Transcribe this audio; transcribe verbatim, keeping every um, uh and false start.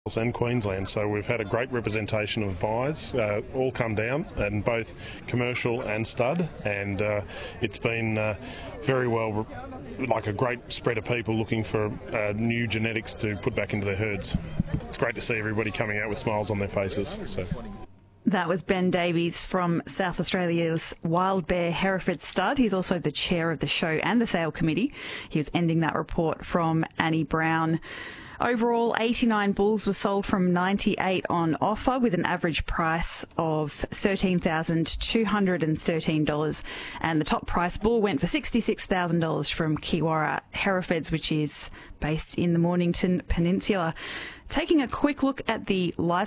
and Queensland, so we've had a great representation of buyers uh, all come down, and both commercial and stud, and uh, it's been uh, very well, like a great spread of people looking for uh, new genetics to put back into their herds. It's great to see everybody coming out with smiles on their faces. So. That was Ben Davies from South Australia's Wild Bear Hereford Stud. He's also the chair of the show and the sale committee. He was ending that report from Annie Brown. Overall, eighty-nine bulls were sold from ninety-eight on offer, with an average price of thirteen thousand two hundred thirteen dollars. And the top price bull went for sixty-six thousand dollars from Kiwara Herefords, which is based in the Mornington Peninsula. Taking a quick look at the livestock